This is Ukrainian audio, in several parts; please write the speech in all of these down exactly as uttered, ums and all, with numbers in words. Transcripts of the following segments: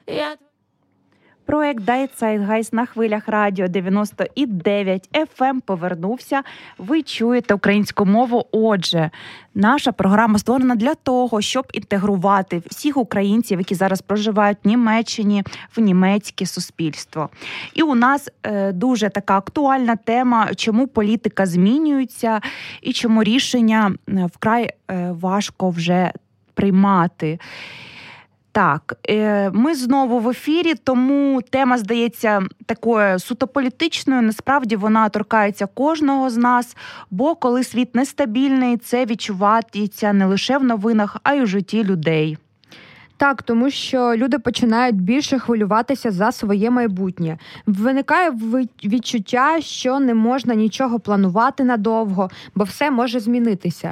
Я... Проект «Дай Zeitgeist» на хвилях радіо дев'яносто дев'ять еф ем повернувся. Ви чуєте українську мову. Отже, наша програма створена для того, щоб інтегрувати всіх українців, які зараз проживають в Німеччині, в німецьке суспільство. І у нас е, дуже така актуальна тема, чому політика змінюється і чому рішення вкрай е, важко вже приймати. Так, ми знову в ефірі, тому тема здається такою суто політичною. Насправді вона торкається кожного з нас, бо коли світ нестабільний, це відчувається не лише в новинах, а й у житті людей. Так, тому що люди починають більше хвилюватися за своє майбутнє. Виникає відчуття, що не можна нічого планувати надовго, бо все може змінитися.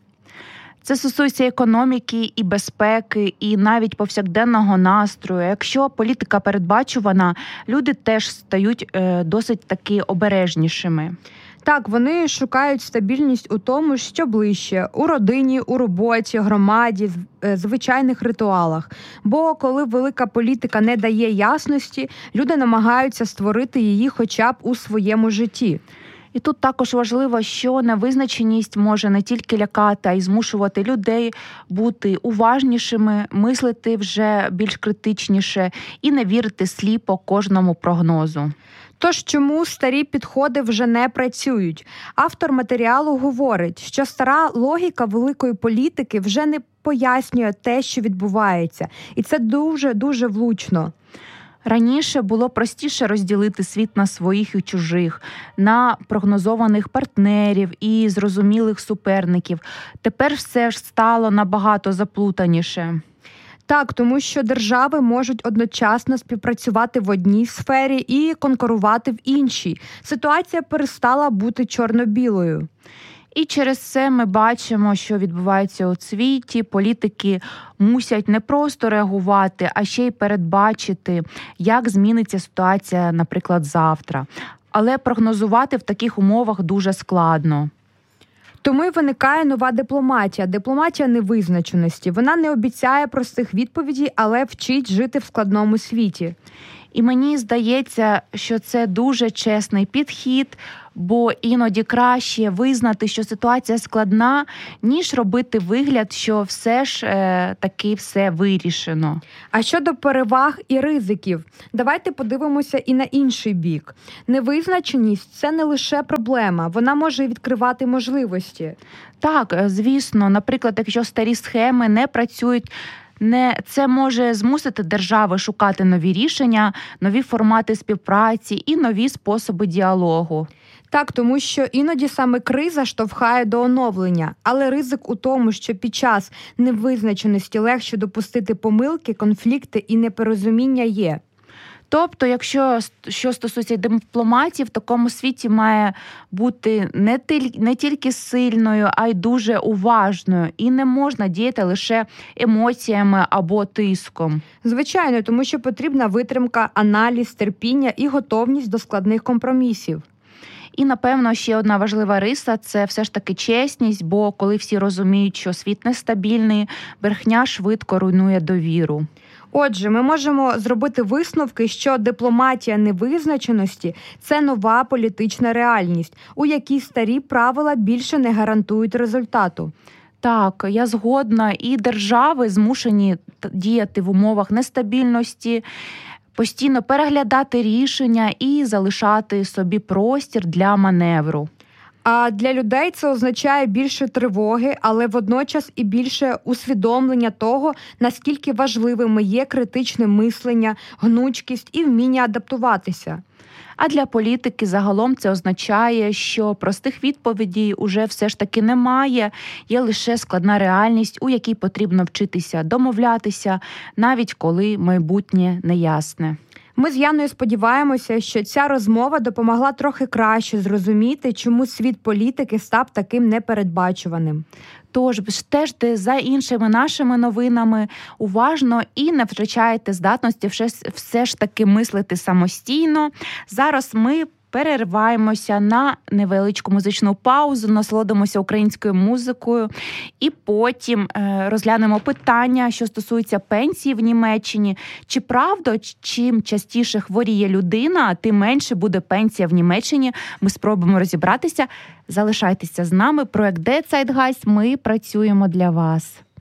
Це стосується економіки і безпеки, і навіть повсякденного настрою. Якщо політика передбачувана, люди теж стають е, досить таки обережнішими. Так, вони шукають стабільність у тому, що ближче – у родині, у роботі, громаді, звичайних ритуалах. Бо коли велика політика не дає ясності, люди намагаються створити її хоча б у своєму житті. І тут також важливо, що невизначеність може не тільки лякати, а й змушувати людей бути уважнішими, мислити вже більш критичніше і не вірити сліпо кожному прогнозу. Тож чому старі підходи вже не працюють? Автор матеріалу говорить, що стара логіка великої політики вже не пояснює те, що відбувається. І це дуже-дуже влучно. Раніше було простіше розділити світ на своїх і чужих, на прогнозованих партнерів і зрозумілих суперників. Тепер все ж стало набагато заплутаніше. Так, тому що держави можуть одночасно співпрацювати в одній сфері і конкурувати в іншій. Ситуація перестала бути чорно-білою. І через це ми бачимо, що відбувається у світі. Політики мусять не просто реагувати, а ще й передбачити, як зміниться ситуація, наприклад, завтра. Але прогнозувати в таких умовах дуже складно. Тому й виникає нова дипломатія. Дипломатія невизначеності. Вона не обіцяє простих відповідей, але вчить жити в складному світі. І мені здається, що це дуже чесний підхід, бо іноді краще визнати, що ситуація складна, ніж робити вигляд, що все ж е, таки все вирішено. А щодо переваг і ризиків, давайте подивимося і на інший бік. Невизначеність – це не лише проблема, вона може відкривати можливості. Так, звісно, наприклад, якщо старі схеми не працюють, Не, це може змусити держави шукати нові рішення, нові формати співпраці і нові способи діалогу. Так, тому що іноді саме криза штовхає до оновлення, але ризик у тому, що під час невизначеності легше допустити помилки, конфлікти і непорозуміння є. Тобто, якщо що стосується дипломатії, в такому світі має бути не, тиль, не тільки сильною, а й дуже уважною. І не можна діяти лише емоціями або тиском. Звичайно, тому що потрібна витримка, аналіз, терпіння і готовність до складних компромісів. І, напевно, ще одна важлива риса – це все ж таки чесність, бо коли всі розуміють, що світ нестабільний, брехня швидко руйнує довіру. Отже, ми можемо зробити висновки, що дипломатія невизначеності – це нова політична реальність, у якій старі правила більше не гарантують результату. Так, я згодна. І держави змушені діяти в умовах нестабільності, постійно переглядати рішення і залишати собі простір для маневру. А для людей це означає більше тривоги, але водночас і більше усвідомлення того, наскільки важливими є критичне мислення, гнучкість і вміння адаптуватися. А для політики загалом це означає, що простих відповідей уже все ж таки немає, є лише складна реальність, у якій потрібно вчитися домовлятися, навіть коли майбутнє неясне. Ми з Яною сподіваємося, що ця розмова допомогла трохи краще зрозуміти, чому світ політики став таким непередбачуваним. Тож стежте за іншими нашими новинами уважно і не втрачайте здатності все ж таки мислити самостійно. Зараз ми перерваємося на невеличку музичну паузу, насолодимося українською музикою і потім розглянемо питання, що стосуються пенсії в Німеччині. Чи правда, чим частіше хворіє людина, тим менше буде пенсія в Німеччині? Ми спробуємо розібратися. Залишайтеся з нами. Проект «Der Zeitgeist». Ми працюємо для вас.